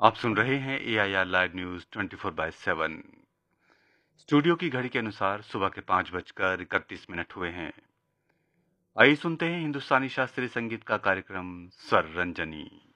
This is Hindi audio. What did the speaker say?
आप सुन रहे हैं AIR लाइव न्यूज 24/7। स्टूडियो की घड़ी के अनुसार सुबह के 5:31 हुए हैं। आइए सुनते हैं हिंदुस्तानी शास्त्रीय संगीत का कार्यक्रम स्वर रंजनी।